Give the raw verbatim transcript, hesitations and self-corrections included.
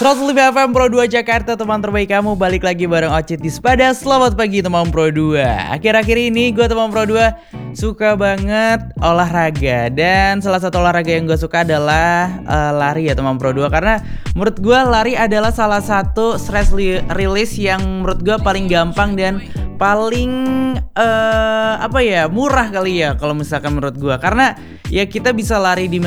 seratus lima F M Pro dua Jakarta, teman terbaik kamu. Balik lagi bareng Ocit di Spada. Selamat pagi teman Pro dua. Akhir-akhir ini gue teman Pro dua suka banget olahraga. Dan salah satu olahraga yang gue suka adalah uh, lari ya teman Pro dua. Karena menurut gue lari adalah salah satu stress release yang menurut gue paling gampang dan paling uh, apa ya murah kali ya kalau misalkan menurut gue. Karena ya kita bisa lari di